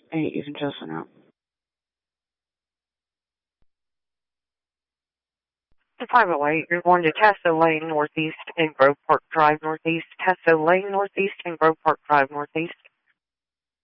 Ain't even just now. The 508, you're going to Tasso Lane Northeast and Grove Park Drive Northeast. Tasso Lane Northeast and Grove Park Drive Northeast.